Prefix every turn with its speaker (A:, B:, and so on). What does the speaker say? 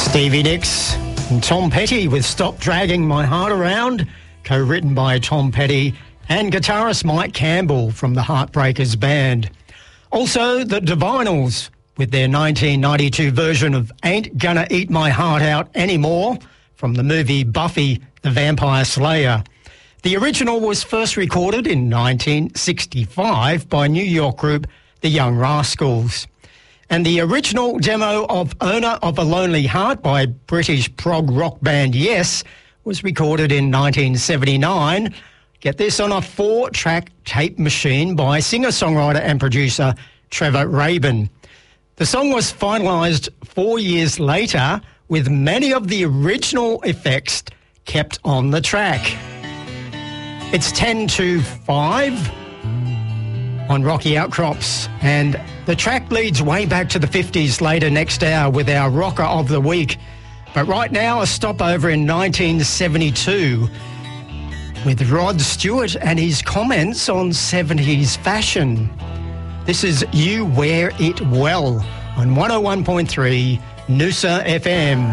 A: Stevie Nicks and Tom Petty with Stop Dragging My Heart Around, co-written by Tom Petty and guitarist Mike Campbell from the Heartbreakers band. Also, the Divinyls with their 1992 version of Ain't Gonna Eat My Heart Out Anymore from the movie Buffy the Vampire Slayer. The original was first recorded in 1965 by New York group The Young Rascals. And the original demo of Owner of a Lonely Heart by British prog rock band Yes was recorded in 1979. Get this, on a 4-track tape machine by singer-songwriter and producer Trevor Rabin. The song was finalised 4 years later with many of the original effects kept on the track. It's 10 to 5 on Rocky Outcrops, and the track leads way back to the 50s later next hour with our Rocker of the Week. But right now, a stopover in 1972 with Rod Stewart and his comments on 70s fashion. This is You Wear It Well on 101.3 Noosa FM.